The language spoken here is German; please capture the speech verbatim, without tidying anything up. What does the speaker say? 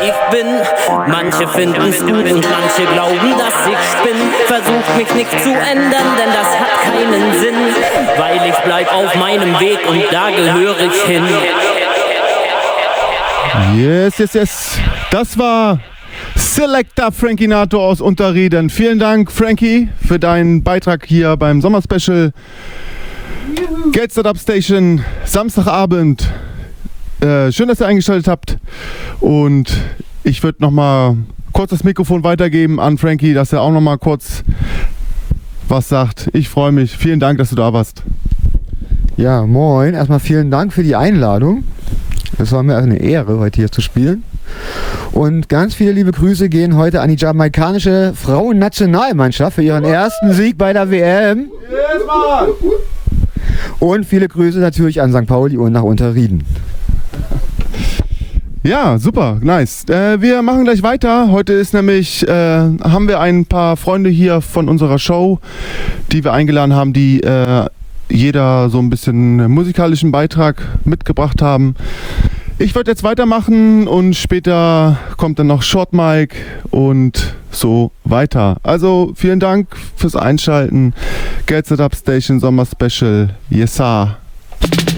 ich bin. Manche finden's gut und manche glauben, dass ich spinn. Versuch mich nicht zu ändern, denn das hat keinen Sinn. Weil ich bleib auf meinem Weg und da gehöre ich hin. Yes, yes, yes. Das war Selector Frankie Nato aus Unterrieden. Vielen Dank, Frankie, für deinen Beitrag hier beim Sommerspecial. Get Startup Station, Samstagabend. Äh, schön, dass ihr eingeschaltet habt. Und ich würde noch mal kurz das Mikrofon weitergeben an Frankie, dass er auch noch mal kurz was sagt. Ich freue mich. Vielen Dank, dass du da warst. Ja, moin. Erstmal vielen Dank für die Einladung. Es war mir eine Ehre, heute hier zu spielen. Und ganz viele liebe Grüße gehen heute an die jamaikanische Frauennationalmannschaft für ihren ersten Sieg bei der W M. Yes, Mann! Und viele Grüße natürlich an Sankt Pauli und nach Unterrieden. Ja, super, nice. Äh, wir machen gleich weiter. Heute ist nämlich, äh, haben wir ein paar Freunde hier von unserer Show, die wir eingeladen haben, die äh, jeder so ein bisschen musikalischen Beitrag mitgebracht haben. Ich würde jetzt weitermachen und später kommt dann noch Short Mic und so weiter. Also vielen Dank fürs Einschalten. Get Startup Station Sommer Special. Yes, sir.